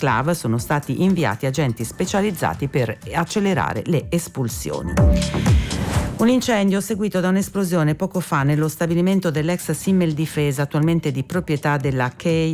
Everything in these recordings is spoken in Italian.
autosclave sono stati inviati agenti specializzati per accelerare le espulsioni. Un incendio seguito da un'esplosione poco fa nello stabilimento dell'ex Simmel Difesa, attualmente di proprietà della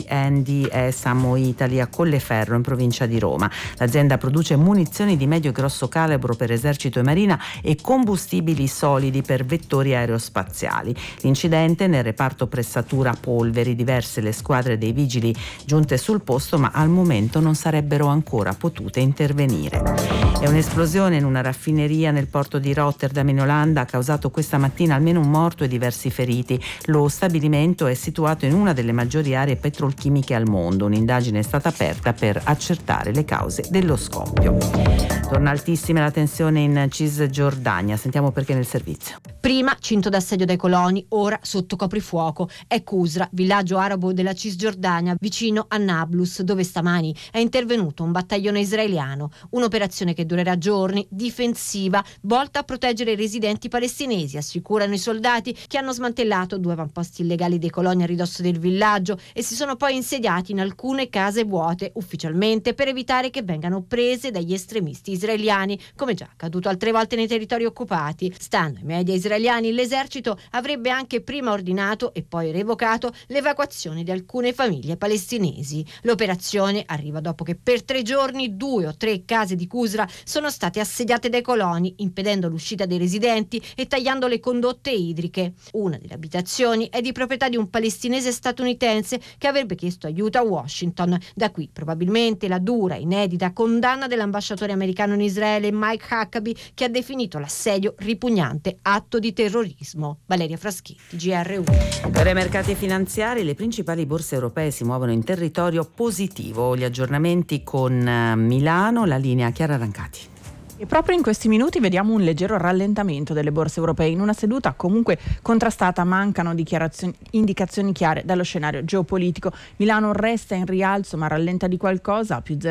K&DS Ammo Italy a Colleferro, in provincia di Roma. L'azienda produce munizioni di medio e grosso calibro per esercito e marina e combustibili solidi per vettori aerospaziali. L'incidente nel reparto pressatura polveri, diverse le squadre dei vigili giunte sul posto, ma al momento non sarebbero ancora potute intervenire. È un'esplosione in una raffineria nel porto di Rotterdam in Olanda ha causato questa mattina almeno un morto e diversi feriti. Lo stabilimento è situato in una delle maggiori aree petrolchimiche al mondo. Un'indagine è stata aperta per accertare le cause dello scoppio. Torna altissima la tensione in Cisgiordania. Sentiamo perché nel servizio. Prima cinto d'assedio dai coloni, ora sotto coprifuoco. È Qusra, villaggio arabo della Cisgiordania, vicino a Nablus, dove stamani è intervenuto un battaglione israeliano. Un'operazione che durerà giorni, difensiva, volta a proteggere i residenti palestinesi, assicurano i soldati, che hanno smantellato 2 avamposti illegali dei coloni a ridosso del villaggio e si sono poi insediati in alcune case vuote, ufficialmente per evitare che vengano prese dagli estremisti israeliani, come già accaduto altre volte nei territori occupati. Stando ai media israeliani, l'esercito avrebbe anche prima ordinato e poi revocato l'evacuazione di alcune famiglie palestinesi. L'operazione arriva dopo che per 3 giorni 2 o 3 case di Qusra sono state assediate dai coloni, impedendo l'uscita dei residenti e tagliando le condotte idriche. Una delle abitazioni è di proprietà di un palestinese statunitense che avrebbe chiesto aiuto a Washington. Da qui probabilmente la dura, inedita condanna dell'ambasciatore americano in Israele Mike Huckabee, che ha definito l'assedio ripugnante atto di terrorismo. Valeria Fraschetti, GR1. Per i mercati finanziari, le principali borse europee si muovono in territorio positivo. Gli aggiornamenti con Milano, la linea Chiara Rancati. E proprio in questi minuti vediamo un leggero rallentamento delle borse europee in una seduta comunque contrastata. Mancano indicazioni chiare dallo scenario geopolitico. Milano resta in rialzo ma rallenta di qualcosa, più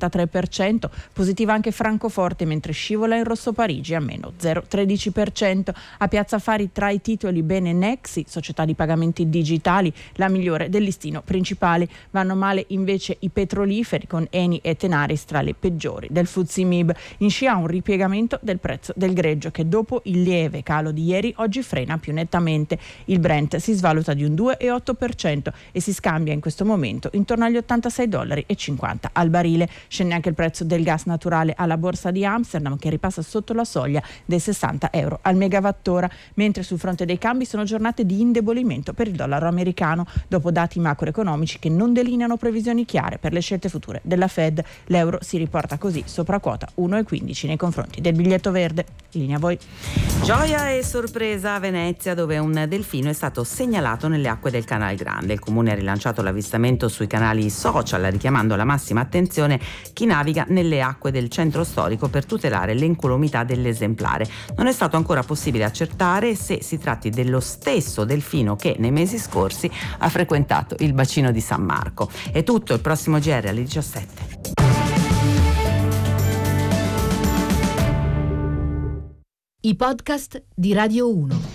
0,33%, positiva anche Francoforte mentre scivola in rosso Parigi a meno 0,13%. A Piazza Affari tra i titoli bene Nexi, società di pagamenti digitali, la migliore del listino principale. Vanno male invece i petroliferi con Eni e Tenaris tra le peggiori del FTSE MIB. In scia un ripiegamento del prezzo del greggio che dopo il lieve calo di ieri oggi frena più nettamente. Il Brent si svaluta di un 2,8% e si scambia in questo momento intorno agli $86,50 al barile. Scende anche il prezzo del gas naturale alla borsa di Amsterdam che ripassa sotto la soglia dei €60 al megawattora, mentre sul fronte dei cambi sono giornate di indebolimento per il dollaro americano dopo dati macroeconomici che non delineano previsioni chiare per le scelte future della Fed. L'euro si riporta così sopra quota 1,15 nei confronti del biglietto verde. Linea a voi. Gioia e sorpresa a Venezia, dove un delfino è stato segnalato nelle acque del Canal Grande. Il comune ha rilanciato l'avvistamento sui canali social, richiamando la massima attenzione chi naviga nelle acque del centro storico per tutelare l'incolumità dell'esemplare. Non è stato ancora possibile accertare se si tratti dello stesso delfino che nei mesi scorsi ha frequentato il bacino di San Marco. È tutto, il prossimo GR alle 17. I podcast di Radio 1.